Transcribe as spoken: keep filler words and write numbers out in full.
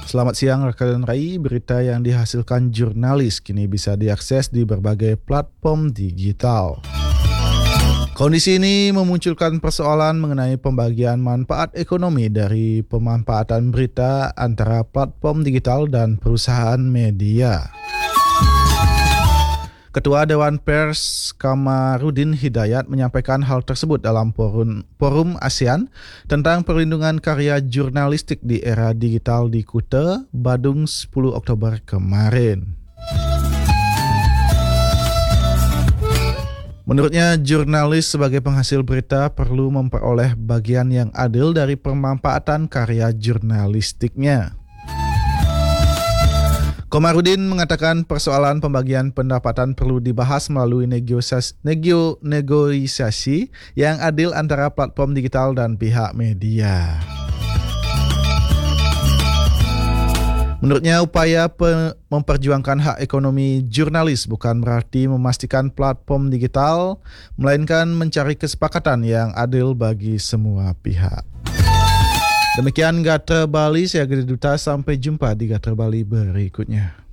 Selamat siang rekan Rai, berita yang dihasilkan jurnalis kini bisa diakses di berbagai platform digital. Kondisi ini memunculkan persoalan mengenai pembagian manfaat ekonomi dari pemanfaatan berita antara platform digital dan perusahaan media. Ketua Dewan Pers Kamarudin Hidayat menyampaikan hal tersebut dalam forum, forum ASEAN tentang perlindungan karya jurnalistik di era digital di Kuta, Badung sepuluh Oktober kemarin. Menurutnya, jurnalis sebagai penghasil berita perlu memperoleh bagian yang adil dari pemanfaatan karya jurnalistiknya. Komarudin mengatakan persoalan pembagian pendapatan perlu dibahas melalui negosiasi, nego, negosiasi yang adil antara platform digital dan pihak media. Menurutnya, upaya pe- memperjuangkan hak ekonomi jurnalis bukan berarti memastikan platform digital, melainkan mencari kesepakatan yang adil bagi semua pihak. Demikian Gatra Bali, saya Gede Duta, sampai jumpa di Gatra Bali berikutnya.